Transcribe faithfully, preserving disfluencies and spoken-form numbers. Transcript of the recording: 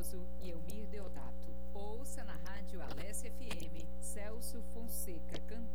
Lourenço e Elmir Deodato. Ouça na Rádio Alessia F M, Celso Fonseca cantando.